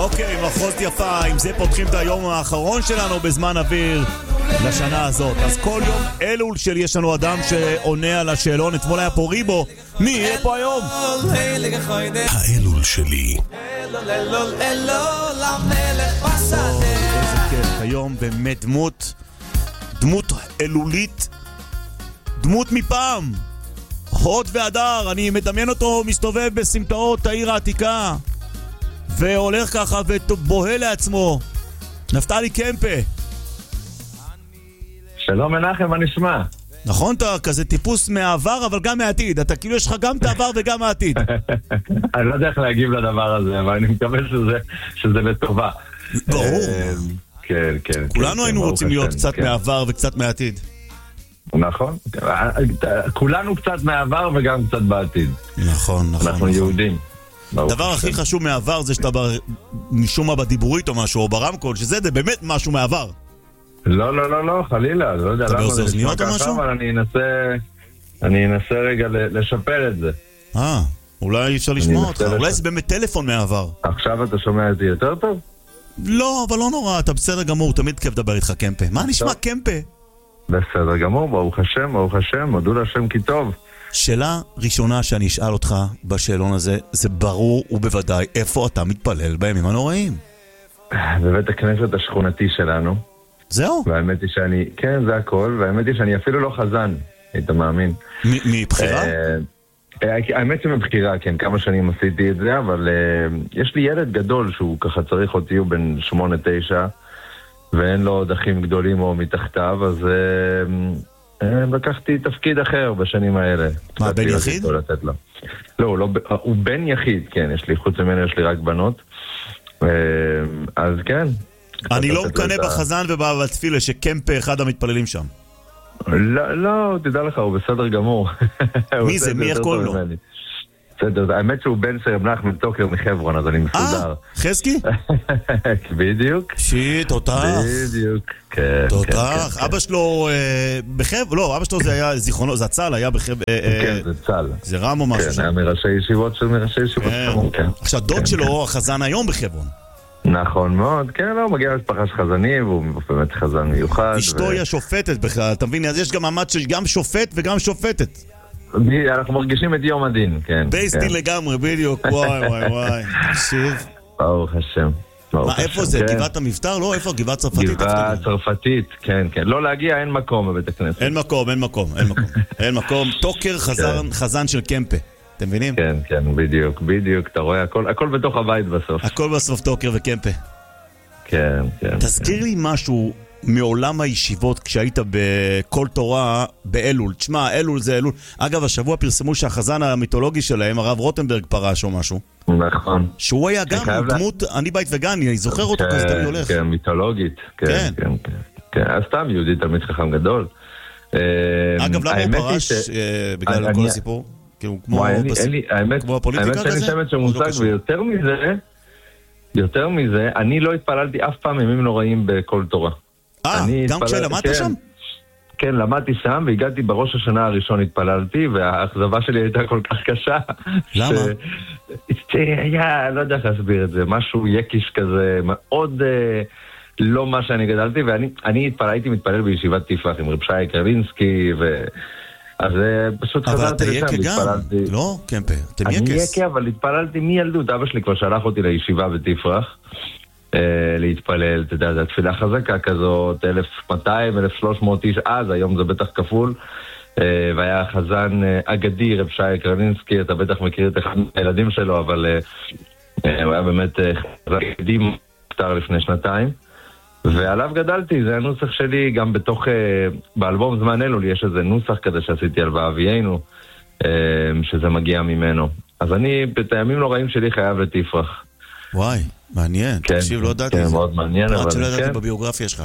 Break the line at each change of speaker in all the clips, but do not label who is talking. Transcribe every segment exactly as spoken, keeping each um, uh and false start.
אוקיי, מחוז יפה, עם זה פותחים את היום האחרון שלנו בזמן אוויר לשנה הזאת. אז כל יום אלול שלי יש לנו אדם שעונה על השאלון. אתמול היה פה ריבו, מי יהיה פה היום?
האלול שלי.
איזה כיף, היום באמת דמות דמות אלולית, דמות מפעם, הוד והדר. אני מדמיין אותו מסתובב בסמטאות העיר העתיקה והולך ככה ובוהה לעצמו. נפתלי קמפה.
שלום מנחם, מה נשמע?
נכון, אתה כזה טיפוס מהעבר אבל גם מהעתיד. אתה כאילו יש לך גם את העבר וגם העתיד.
אני לא יודע איך להגיב לדבר הזה, אבל אני מקווה שזה, שזה לטובה.
ברור.
כן, כן.
כולנו היינו רוצים להיות קצת מהעבר וקצת מהעתיד.
נכון. כולנו קצת מהעבר וגם קצת בעתיד.
נכון, נכון.
אנחנו יהודים.
הדבר הכי חשוב מהעבר זה שאתה משום מה בדיבורית או משהו, או ברמקול, שזה זה באמת משהו מהעבר.
לא, לא, לא, לא, חלילה. לא יודע למה זה נשמע ככה, אבל אני אנסה, אני אנסה רגע לשפר את זה.
אה, אולי אפשר לשמוע אותך. אולי זה באמת טלפון מהעבר.
עכשיו אתה שומע את זה יותר טוב?
לא, אבל לא נורא, אתה בסדר גמור, תמיד כיף לדבר איתך קמפה. מה נשמע קמפה?
בסדר גמור, ברוך השם, ברוך השם, מודו להשם כי טוב.
שאלה ראשונה שאני אשאל אותך בשאלון הזה, זה ברור ובוודאי איפה אתה מתפלל בימים הנוראים?
בבית הכנסת השכונתי שלנו.
זהו?
והאמת היא שאני, כן, זה הכל, והאמת היא שאני אפילו לא חזן, היית מאמין.
מבחירה?
האמת שמבחירה, כן, כמה שנים עשיתי את זה, אבל יש לי ילד גדול שהוא ככה צריך אותי, הוא בן שמונה תשע, ואין לו עוד אחים גדולים או מתחתיו, אז לקחתי תפקיד אחר בשנים האלה.
מה, בן יחיד?
לא, הוא בן יחיד, כן, יש לי, חוץ ממנו יש לי רק בנות. אז כן.
אני לא מקנה בחזן ובתפילה שקמפה אחד המתפללים שם.
לא, לא, תדע לך, הוא בסדר גמור.
מי זה? מי איך קוראים לו?
בסדר, האמת שהוא בן סרב נחמן טוקר מחברון, אז אני מסודר.
אה, חזקי?
בדיוק.
שיט, תותח.
בדיוק, כן.
תותח. אבא שלו בחברון, לא, אבא שלו זה היה זיכרונו, זה הצל, היה בחברון.
כן, זה צל.
זה רם או משהו שם.
כן, היה מראשי ישיבות של מראשי ישיבות.
עכשיו, דוד שלו, החזן היום בחברון.
נכון מאוד, כן, לא, מגיע למשפחה של חזנים, והוא באמת חזן מיוחד.
אשתו היא השופטת בכלל, אתה מבין? אז יש גם מעמד של גם שופט וגם שופטת.
אנחנו מרגישים את יום הדין, כן.
בייס דין לגמרי, בדיוק, וואי וואי וואי. תקשיב.
ברוך השם.
מה, איפה זה? גבעת המבטר? לא, איפה? גבעת צרפתית?
גבעת צרפתית, כן, כן. לא להגיע, אין מקום בבית הכנסת.
אין מקום, אין מקום, אין מקום. אין מקום. טוקר חזן של קמפה. אתם מבינים?
כן, כן, בדיוק, בדיוק, אתה רואה, הכל, הכל בתוך הבית בסוף.
הכל בסוף טוקר וקמפה.
כן, כן.
תזכיר
כן.
לי משהו מעולם הישיבות כשהיית בכל תורה באלול. תשמע, אלול זה אלול. אגב, השבוע פרסמו שהחזן המיתולוגי שלהם, הרב רוטנברג פרש או משהו.
נכון.
שהוא היה גם דמות, אני בית וגן, אני זוכר אותו כזה תמיד הולך.
כן, מיתולוגית. כן, כן, כן. אז סתם יהודי תמיד חכם גדול.
אגב, למה הוא פרש בגלל כל הסיפור?
האמת שאני שמת שמושג, ויותר מזה, יותר מזה, אני לא התפללתי אף פעם ימים נוראים בכל תורה.
אה, גם כשלמדת שם?
כן, למדתי שם, והגעתי בראש השנה הראשון התפללתי, והאכזבה שלי הייתה כל כך קשה.
למה?
היה, לא יודע איך להסביר את זה, משהו יקיש כזה, מאוד לא מה שאני גדלתי, ואני הייתי מתפלל בישיבת תפרח עם רב שי קרלינסקי, ו... אז פשוט חזרתי לשם, התפללתי.
לא, קמפה, אתם יקס.
אני יקה, אבל התפללתי מילדות. אבא שלי כבר שלח אותי לישיבה בתפרח, להתפלל, אתה יודע, זו התפילה חזקה כזאת, אלף מאתיים, אלף ושלוש מאות איש אז, היום זה בטח כפול, והיה חזן אגדי, רב שי קרלינסקי, אתה בטח מכיר את אחד מהילדים שלו, אבל הוא היה באמת חזן אגדי, מפטר לפני שנתיים. ועליו גדלתי, זה הנוסח שלי, גם בתוך, באלבום זמן אלול, יש איזה נוסח כזה שעשיתי על ואביינו, שזה מגיע ממנו. אז אני, בימים נוראים שלי חייב לתפרח.
וואי, מעניין, תקשיב, לא ידעתי.
כן, מאוד מעניין, אבל
פרט שלא ידעתי בביוגרפיה שלך.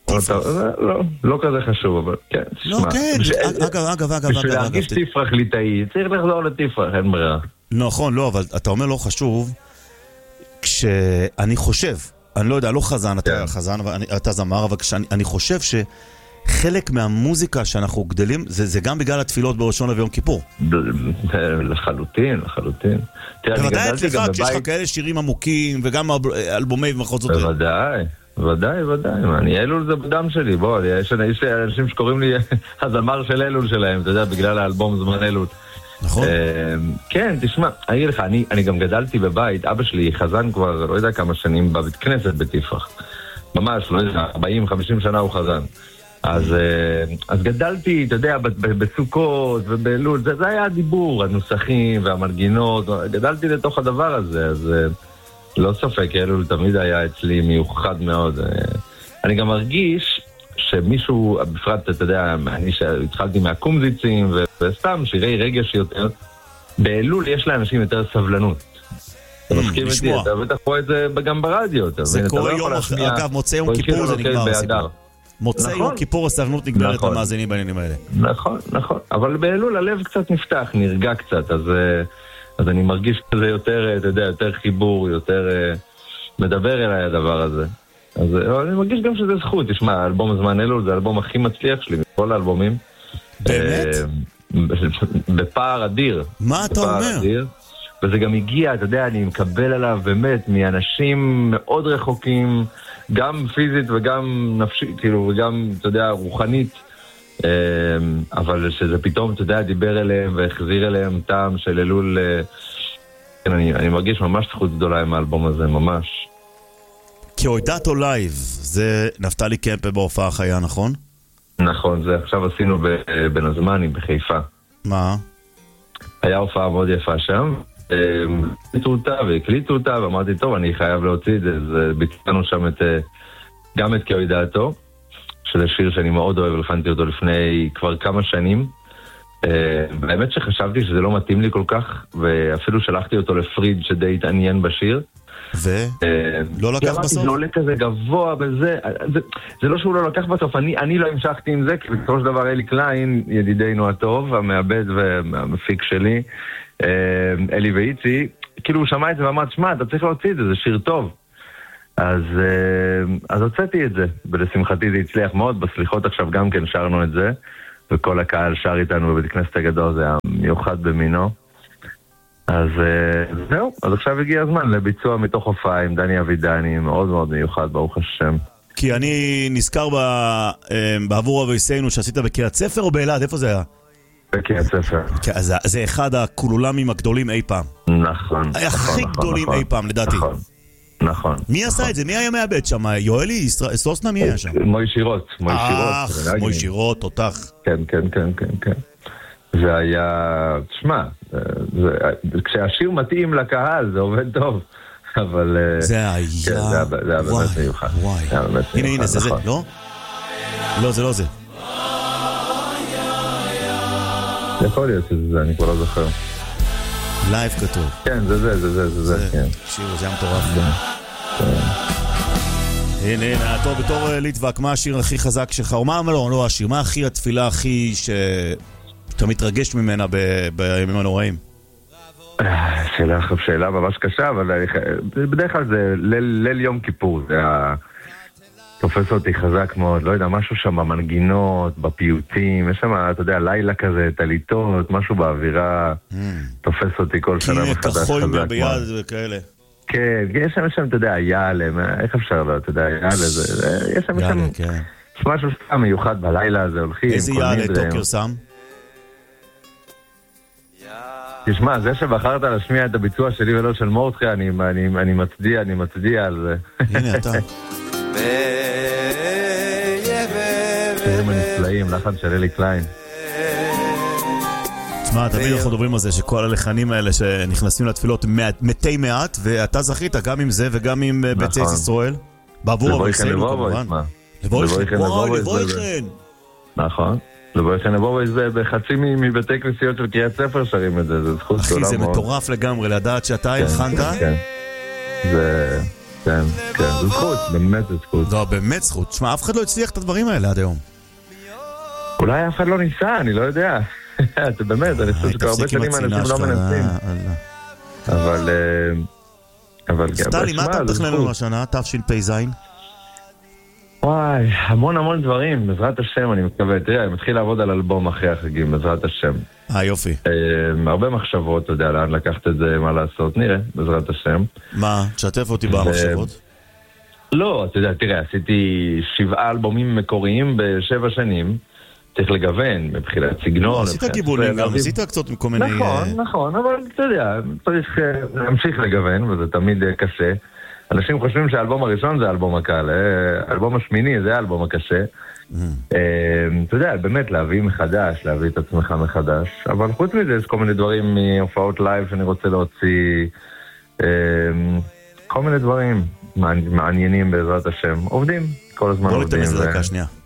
לא כזה חשוב, אבל כן.
לא, כן, אגב, אגב, אגב.
בשביל להרגיש תפרח ליטאי, צריך לחזור לתפרח, אין ברירה.
נכון, לא, אבל אתה אומר לא חשוב, כשאני חושב, אני לא יודע, לא חזן, אתה חזן, אתה זמר, אבל כשאני חושב חלק מהמוזיקה שאנחנו גדלים, זה, זה גם בגלל התפילות בראשון וביום כיפור.
לחלוטין, לחלוטין.
בוודאי אצלך, כשיש לך כאלה שירים עמוקים, וגם אלבומי ומחוזות.
בוודאי, ודאי, ודאי. אני, אלול זה בדם שלי, בוא, יש אנשים שקוראים לי הזמר של אלול שלהם, אתה יודע, בגלל האלבום זמן אלול.
נכון.
כן, תשמע, אני אגיד לך, אני גם גדלתי בבית, אבא שלי חזן כבר, לא יודע כמה שנים, בבית כנסת בתפרח. ממש, לא יודע, ארבעים חמישים שנה הוא חזן. אז, אז גדלתי, אתה יודע, בסוכות ובאלול, זה, זה היה הדיבור, הנוסחים והמנגינות, גדלתי לתוך הדבר הזה, אז לא ספק, אלול תמיד היה אצלי מיוחד מאוד. אני גם מרגיש שמישהו, בפרט, אתה יודע, אני שהתחלתי מהקומזיצים וסתם שירי רגש יותר, באלול יש לאנשים יותר סבלנות. אתה מסכים איתי, אתה בטח רואה את זה גם ברדיו.
זה קורה יום אחר, אגב, מוצא יום כיפור זה נגמר הסיפור. מוצא יום כיפור הסבלנות נגמרת למאזינים בעניינים האלה.
נכון, נכון. אבל באלול הלב קצת נפתח, נרגע קצת, אז אני מרגיש שזה יותר, אתה יודע, יותר חיבור, יותר מדבר אליי הדבר הזה. אז אני מרגיש גם שזה זכות. תשמע, האלבום זמן אלול זה האלבום הכי מצליח שלי מכל האלבומים.
באמת?
בפער אדיר.
מה אתה אומר?
וזה גם הגיע, אתה יודע, אני מקבל עליו באמת מאנשים מאוד רחוקים, גם פיזית וגם נפשית, כאילו, וגם, אתה יודע, רוחנית, אבל שזה פתאום, אתה יודע, דיבר אליהם והחזיר אליהם טעם של אלול. כן, אני, אני מרגיש ממש זכות גדולה עם האלבום הזה, ממש.
כאוידתו לייב, זה נפתלי קמפה בהופעה חיה, נכון?
נכון, זה עכשיו עשינו בן הזמני, בחיפה.
מה?
היה הופעה מאוד יפה שם. הקליטו אותה והקליטו אותה ואמרתי טוב אני חייב להוציא את זה, אז ביצענו שם את, גם את כאוידתו, שזה שיר שאני מאוד אוהב, הלחנתי אותו לפני כבר כמה שנים, באמת שחשבתי שזה לא מתאים לי כל כך, ואפילו שלחתי אותו לפריד שדי התעניין בשיר,
ולא לקח בסוף?
זה עולה כזה גבוה בזה, זה לא שהוא לא לקח בסוף, אני לא המשכתי עם זה, כי בסופו של דבר אלי קליין, ידידינו הטוב, המעבד והמפיק שלי, אלי ואיצי, כאילו הוא שמע את זה ואמר, שמע, אתה צריך להוציא את זה, זה שיר טוב. אז, אז הוצאתי את זה, ולשמחתי זה הצליח מאוד, בסליחות עכשיו גם כן שרנו את זה, וכל הקהל שר איתנו בבית כנסת הגדול, זה היה מיוחד במינו. אז זהו, אז עכשיו הגיע הזמן לביצוע מתוך הופעה עם דני אבידני, מאוד מאוד מיוחד, ברוך השם.
כי אני נזכר בעבור אביסנו שעשית בקריית ספר או באלעד, איפה זה היה?
בקריית ספר.
זה אחד הקולולמים הגדולים אי פעם.
נכון.
הכי גדולים אי פעם, לדעתי.
נכון. נכון.
מי עשה את זה? מי היה מעבד שם? יואלי? סוסנה? מי היה שם?
מוי שירות.
אך, מוי שירות, תותח.
כן, כן, כן, כן, כן. זה היה, תשמע, כשהשיר מתאים לקהל זה עובד טוב, אבל...
זה היה...
זה היה באמת מיוחד.
וואי, הנה, הנה, זה זה, לא? לא, זה לא זה.
יכול להיות שזה זה, אני כבר לא זוכר.
לייב כתוב.
כן, זה זה, זה זה, זה זה, כן.
שיר, זה היה מטורף. הנה, הנה, טוב, בתור ליטבק, מה השיר הכי חזק שלך? או מה, לא, לא השיר, מה הכי התפילה הכי שאתה מתרגש ממנה בימים הנוראים?
שאלה, שאלה ממש קשה, אבל בדרך כלל זה ליל יום כיפור, זה תופס אותי חזק מאוד, לא יודע, משהו שם במנגינות, בפיוטים, יש שם, אתה יודע, לילה כזה, תליטות, משהו באווירה, תופס אותי כל שנה מחדש חזק מאוד.
כחול ביד וכאלה.
כן, יש שם, שם, אתה יודע, יאלה, איך אפשר לו, אתה יודע, יאלה, יש שם,
יאלה, כן.
יש משהו סתם מיוחד בלילה הזה, הולכים.
איזה יאלה טוקר שם?
תשמע, זה שבחרת להשמיע את הביצוע שלי ולא של מורדכי, אני, אני, אני מצדיע, אני מצדיע על זה.
הנה, אתה.
שירים הנפלאים, לחן של אלי קליין.
תשמע, תמיד אנחנו מדברים על זה שכל הלחנים האלה שנכנסים לתפילות מתי מעט, ואתה זכית גם עם זה וגם עם ביצי ישראל. בעבור אביסנו כמובן. לבויכן, וואי, לבויכן.
נכון. לבויכן לבויכן זה בחצי מבתי כנסיות של קריית ספר שרים את זה, זה זכות גדולה מאוד.
אחי, זה מטורף לגמרי לדעת שאתה הלחנת.
כן, זה... כן, כן, זה זכות, באמת זה זכות.
זו באמת זכות. תשמע, אף אחד לא הצליח את הדברים האלה עד היום.
אולי אף אחד לא ניסה, אני לא יודע. זה באמת, אני חושב שכל הרבה שנים האנשים לא מנסים. אבל... אבל...
סטלי, מה אתה מתכנן לנו השנה? תשפ"ז?
וואי, המון המון דברים, בעזרת השם, אני מקווה. תראה, אני מתחיל לעבוד על אלבום אחרי החגים, בעזרת השם.
אה, יופי.
הרבה מחשבות, אתה יודע, לאן לקחת את זה, מה לעשות, נראה, בעזרת השם.
מה? תשתף אותי במחשבות?
לא, אתה יודע, תראה, עשיתי שבעה אלבומים מקוריים בשבע שנים, צריך לגוון, מבחינת סגנון.
עשית גיבולים גם, עשית קצת מכל מיני...
נכון, נכון, אבל אתה יודע, צריך להמשיך לגוון, וזה תמיד קשה. אנשים חושבים שהאלבום הראשון זה האלבום הקל, האלבום השמיני זה האלבום הקשה. אתה יודע, באמת להביא מחדש, להביא את עצמך מחדש, אבל חוץ מזה יש כל מיני דברים מהופעות לייב שאני רוצה להוציא, כל מיני דברים מעניינים בעזרת השם, עובדים, כל הזמן עובדים.
בוא ניתן לזה דקה שנייה.